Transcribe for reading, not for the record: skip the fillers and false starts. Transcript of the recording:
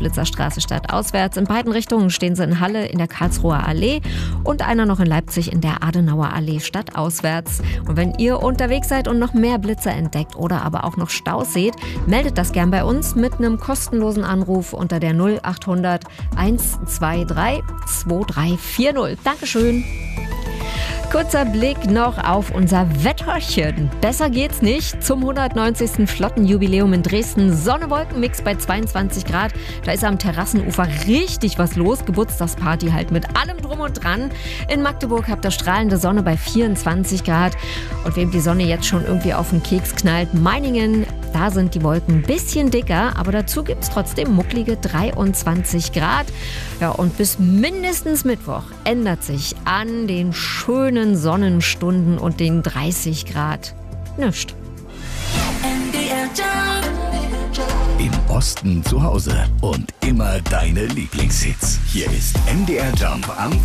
Blitzerstraße stadtauswärts. In beiden Richtungen stehen sie in Halle in der Karlsruher Allee und einer noch in Leipzig in der Adenauer Allee stadtauswärts. Und wenn ihr unterwegs seid und noch mehr Blitzer entdeckt oder aber auch noch Staus seht, meldet das gern bei uns mit einem kostenlosen Anruf unter der 0800 123 2340. Dankeschön. Kurzer Blick noch auf unser Wetterchen. Besser geht's nicht. Zum 190. Flottenjubiläum in Dresden. Sonne-Wolken-Mix bei 22 Grad. Da ist am Terrassenufer richtig was los. Geburtstagsparty halt mit allem drum und dran. In Magdeburg habt ihr strahlende Sonne bei 24 Grad. Und wem die Sonne jetzt schon irgendwie auf den Keks knallt, Meiningen, da sind die Wolken ein bisschen dicker. Aber dazu gibt's trotzdem mucklige 23 Grad. Ja, und bis mindestens Mittwoch ändert sich an den schönen Sonnenstunden und den 30 Grad nichts. Im Osten zu Hause und immer deine Lieblingshits. Hier ist MDR Jump am